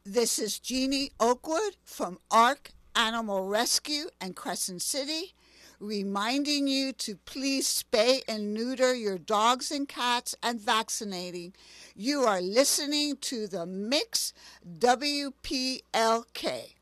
This is Jeannie Oakwood from ARC Animal Rescue and Crescent City, reminding you to please spay and neuter your dogs and cats and vaccinating. You are listening to the Mix WPLK.